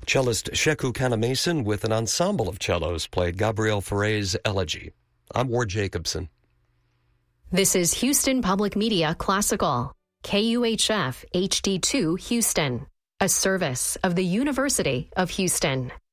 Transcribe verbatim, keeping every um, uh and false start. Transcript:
Cellist Sheku Kanamason with an ensemble of cellos played Gabriel Fauré's Elegy. I'm Ward Jacobson. This is Houston Public Media Classical, K U H F H D two Houston, a service of the University of Houston.